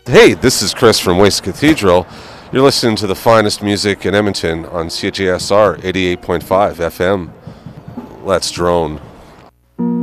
Hey, this is Chris from Waste Cathedral. You're listening to the finest music in Edmonton on CJSR 88.5 FM. Let's drone.